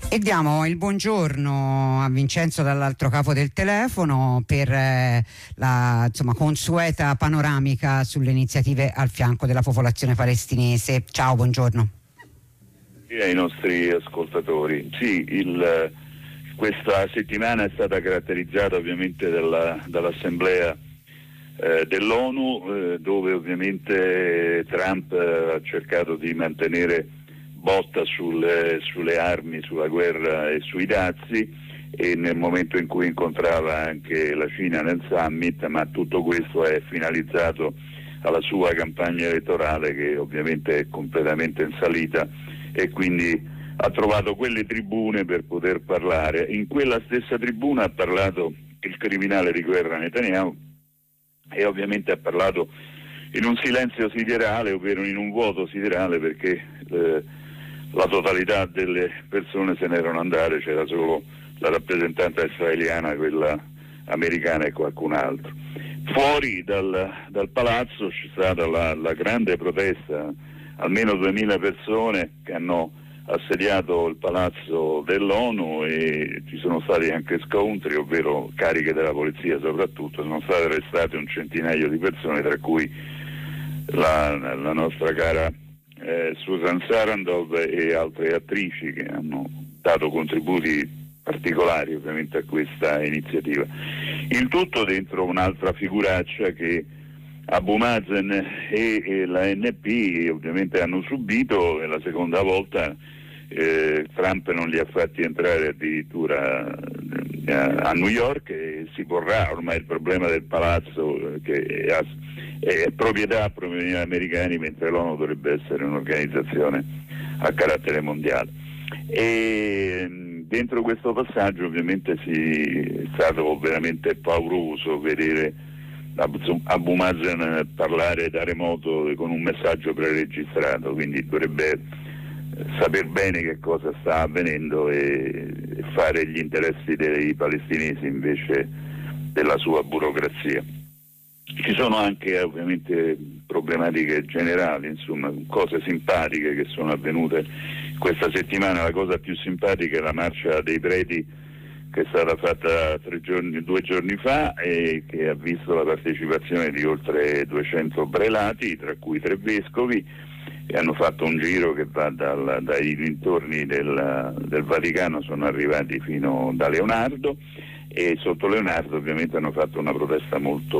E diamo il buongiorno a Vincenzo dall'altro capo del telefono per la consueta panoramica sulle iniziative al fianco della popolazione palestinese. Ciao, buongiorno. E ai nostri ascoltatori. Sì, questa settimana è stata caratterizzata ovviamente dall'assemblea dell'ONU, dove ovviamente Trump ha cercato di mantenere botta sulle armi, sulla guerra e sui dazi, e nel momento in cui incontrava anche la Cina nel summit, ma tutto questo è finalizzato alla sua campagna elettorale, che ovviamente è completamente in salita, e quindi ha trovato quelle tribune per poter parlare. In quella stessa tribuna ha parlato il criminale di guerra Netanyahu, e ovviamente ha parlato in un silenzio siderale, ovvero in un vuoto siderale, perché la totalità delle persone se n'erano andate, c'era solo la rappresentante israeliana, quella americana e qualcun altro. Fuori dal palazzo c'è stata la grande protesta, almeno 2000 persone che hanno assediato il palazzo dell'ONU, e ci sono stati anche scontri, ovvero cariche della polizia soprattutto. Sono state arrestate un centinaio di persone, tra cui la nostra cara Susan Sarandon e altre attrici che hanno dato contributi particolari ovviamente a questa iniziativa. Il tutto dentro un'altra figuraccia che Abu Mazen e l'ANP ovviamente hanno subito, e la seconda volta Trump non li ha fatti entrare addirittura a New York, e si porrà ormai il problema del palazzo che è proprietà provenienti dagli americani, mentre l'ONU dovrebbe essere un'organizzazione a carattere mondiale. E dentro questo passaggio ovviamente è stato veramente pauroso vedere Abu Mazen parlare da remoto con un messaggio preregistrato, quindi dovrebbe saper bene che cosa sta avvenendo e fare gli interessi dei palestinesi invece della sua burocrazia. Ci sono anche ovviamente problematiche generali, insomma, cose simpatiche che sono avvenute questa settimana. La cosa più simpatica è la marcia dei preti, che è stata fatta 2 giorni fa, e che ha visto la partecipazione di oltre 200 prelati, tra cui 3 vescovi, e hanno fatto un giro che va dai dintorni del Vaticano, sono arrivati fino da Leonardo, e sotto Leonardo ovviamente hanno fatto una protesta molto